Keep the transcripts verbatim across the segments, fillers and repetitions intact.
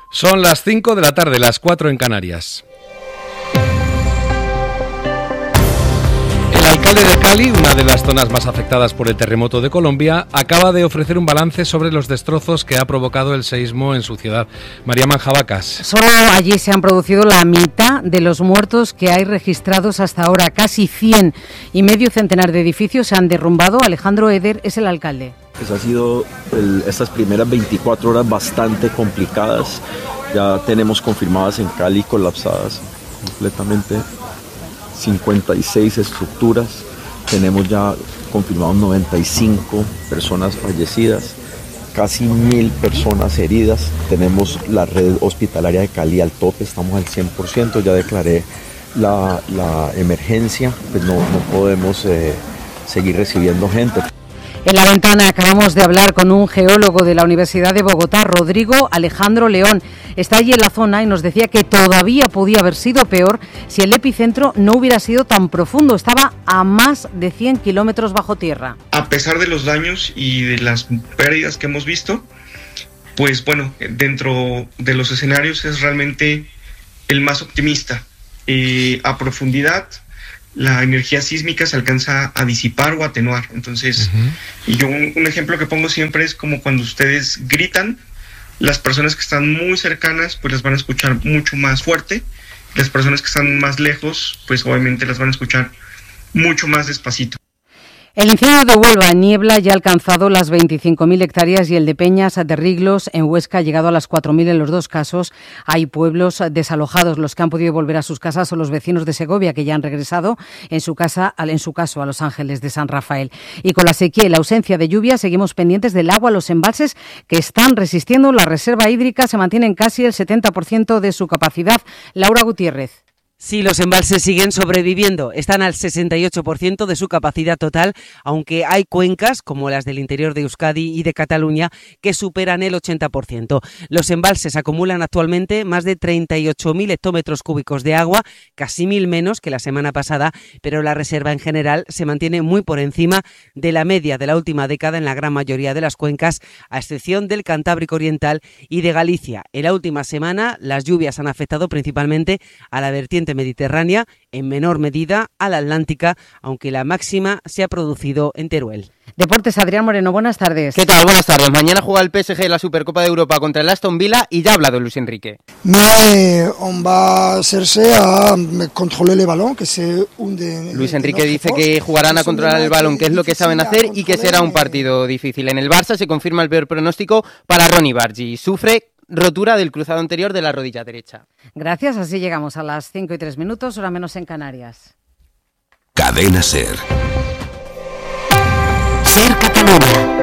Son las cinco de la tarde, las cuatro en Canarias. El alcalde de Cali, una de las zonas más afectadas por el terremoto de Colombia, acaba de ofrecer un balance sobre los destrozos que ha provocado el seísmo en su ciudad. María Manjabacas. Solo allí se han producido la mitad de los muertos que hay registrados hasta ahora. Casi cien y medio centenar de edificios se han derrumbado. Alejandro Eder es el alcalde. Pues ha sido el, estas primeras veinticuatro horas bastante complicadas. Ya tenemos confirmadas en Cali colapsadas completamente cincuenta y seis estructuras. Tenemos ya confirmados noventa y cinco personas fallecidas, casi mil personas heridas. Tenemos la red hospitalaria de Cali al tope, estamos al cien por ciento. Ya declaré la, la emergencia, pues no, no podemos eh, seguir recibiendo gente. En la ventana acabamos de hablar con un geólogo de la Universidad de Bogotá, Rodrigo Alejandro León. Está allí en la zona y nos decía que todavía podía haber sido peor si el epicentro no hubiera sido tan profundo. Estaba a más de cien kilómetros bajo tierra. A pesar de los daños y de las pérdidas que hemos visto, pues bueno, dentro de los escenarios es realmente el más optimista. Eh, a profundidad, la energía sísmica se alcanza a disipar o atenuar. Entonces, uh-huh. y yo un, un ejemplo que pongo siempre es como cuando ustedes gritan, las personas que están muy cercanas pues las van a escuchar mucho más fuerte, las personas que están más lejos pues obviamente las van a escuchar mucho más despacito. El incendio de Huelva en Niebla ya ha alcanzado las veinticinco mil hectáreas y el de Peñas de Riglos en Huesca ha llegado a las cuatro mil en los dos casos. Hay pueblos desalojados. Los que han podido volver a sus casas son los vecinos de Segovia, que ya han regresado en su casa, en su caso a Los Ángeles de San Rafael. Y con la sequía y la ausencia de lluvia seguimos pendientes del agua. Los embalses que están resistiendo la reserva hídrica se mantienen casi el setenta por ciento de su capacidad. Laura Gutiérrez. Sí, los embalses siguen sobreviviendo, están al sesenta y ocho por ciento de su capacidad total, aunque hay cuencas, como las del interior de Euskadi y de Cataluña, que superan el ochenta por ciento. Los embalses acumulan actualmente más de treinta y ocho mil hectómetros cúbicos de agua, casi mil menos que la semana pasada, pero la reserva en general se mantiene muy por encima de la media de la última década en la gran mayoría de las cuencas, a excepción del Cantábrico Oriental y de Galicia. En la última semana, las lluvias han afectado principalmente a la vertiente mediterránea, en menor medida a la atlántica, aunque la máxima se ha producido en Teruel. Deportes, Adrián Moreno, buenas tardes. ¿Qué tal? Buenas tardes. Mañana juega el P S G en la Supercopa de Europa contra el Aston Villa y ya ha hablado Luis Enrique. Mais on va chercher a contrôler le ballon, que c'est un de Luis Enrique dice que jugarán a controlar el balón, que es lo que saben hacer, y que será un partido difícil. En el Barça se confirma el peor pronóstico para Ronny Bargi. Sufre rotura del cruzado anterior de la rodilla derecha. Gracias, así llegamos a las cinco y tres minutos, hora menos en Canarias. Cadena SER. SER Catalunya.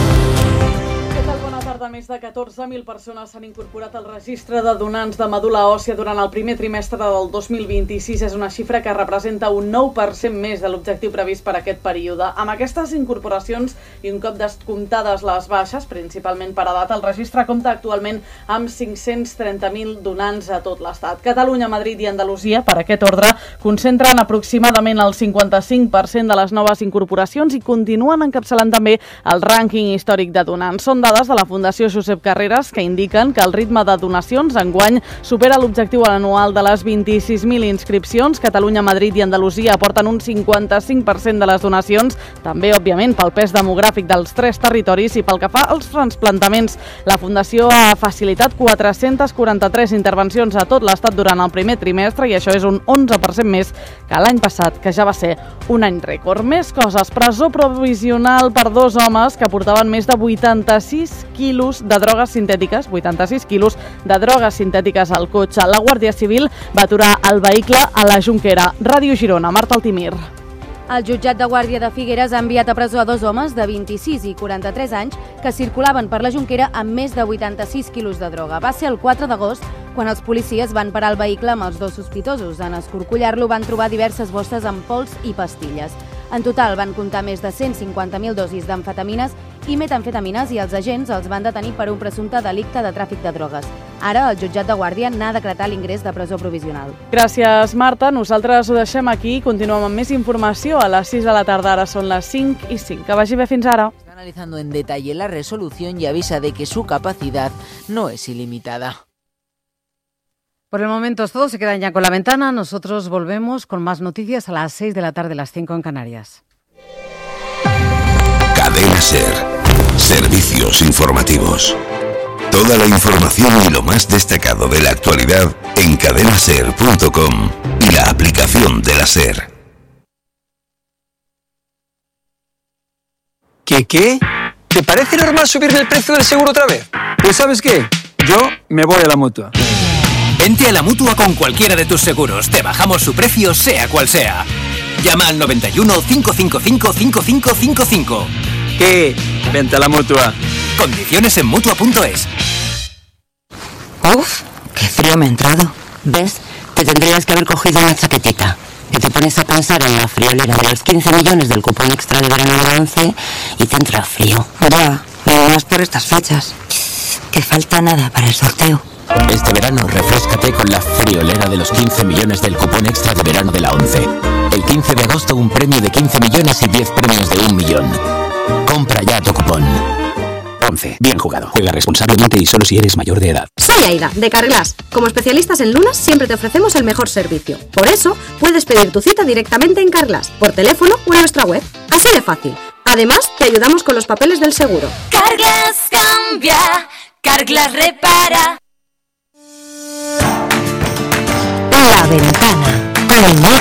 Més de catorze mil persones s'han incorporat al registre de donants de medul·la òssia durant el primer trimestre del dos mil vint-i-sis. És una xifra que representa un nou per cent més de l'objectiu previst per aquest període. Amb aquestes incorporacions i un cop descomptades les baixes, principalment per edat, el registre compta actualment amb cinc-cents trenta mil donants a tot l'Estat. Catalunya, Madrid i Andalusia, per aquest ordre, concentren aproximadament el cinquanta-cinc per cent de les noves incorporacions i continuen encapçalant també el rànquing històric de donants. Són dades de la Fundació Josep Carreras que indiquen que el ritme de donacions enguany supera l'objectiu anual de les vint-i-sis mil inscripcions. Catalunya, Madrid i Andalusia aporten un cinquanta-cinc per cent de les donacions, també, òbviament, pel pes demogràfic dels tres territoris i pel que fa als transplantaments. La Fundació ha facilitat quatre-centes quaranta-tres intervencions a tot l'Estat durant el primer trimestre i això és un onze per cent més que l'any passat, que ja va ser un any rècord. Més coses. Presó provisional per dos homes que portaven més de vuitanta-sis quilos de drogues sintètiques, vuitanta-sis quilos de drogues sintètiques al cotxe. La Guàrdia Civil va aturar el vehicle a la Jonquera. Ràdio Girona, Marta Altimir. El jutjat de Guàrdia de Figueres ha enviat a presó a dos homes de vint-i-sis i quaranta-tres anys que circulaven per la Jonquera amb més de vuitanta-sis quilos de droga. Va ser el quatre d'agost quan els policies van parar el vehicle amb els dos sospitosos. En escorcollar-lo van trobar diverses bosses amb pols i pastilles. En total van comptar més de cent cinquanta mil dosis d'amfetamines i metamfetamines i els agents els van detenir per un presumpte delicte de tràfic de drogues. Ara el jutjat de Guàrdia n'ha decretat l'ingrés de presó provisional. Gràcies, Marta. Nosaltres ho deixem aquí. Continuem amb més informació a les sis de la tarda. Ara són les cinc i cinc. Que vagi bé fins ara. Está analizando en detalle la resolución y avisa de que su capacidad no es ilimitada. Por el momento es todo, se quedan ya con la ventana. Nosotros volvemos con más noticias a las seis de la tarde, las cinco en Canarias. Cadena SER. Servicios informativos. Toda la información y lo más destacado de la actualidad en cadena ser punto com y la aplicación de la SER. ¿Qué qué? ¿Te parece normal subirme el precio del seguro otra vez? Pues ¿sabes qué? Yo me voy a la Mutua. Vente a la Mutua con cualquiera de tus seguros. Te bajamos su precio sea cual sea. Llama al noventa y uno, cinco cinco cinco, cinco cinco cinco cinco. ¿Qué? Vente a la Mutua. Condiciones en Mutua punto es. Uf, qué frío me ha entrado. ¿Ves? Te tendrías que haber cogido una chaquetita. Que te pones a pensar en la friolera de los quince millones del cupón extra de verano de la once y te entra frío. Ya, y más por estas fechas. Que falta nada para el sorteo. Este verano refréscate con la friolera de los quince millones del cupón extra de verano de la once. El quince de agosto un premio de quince millones y diez premios de un millón. Compra ya tu cupón. once. Bien jugado. Juega responsablemente y solo si eres mayor de edad. Soy Aida, de Carglass. Como especialistas en lunas, siempre te ofrecemos el mejor servicio. Por eso, puedes pedir tu cita directamente en Carglass, por teléfono o en nuestra web. Así de fácil. Además, te ayudamos con los papeles del seguro. Carglass cambia, Carglass repara. La ventana. Con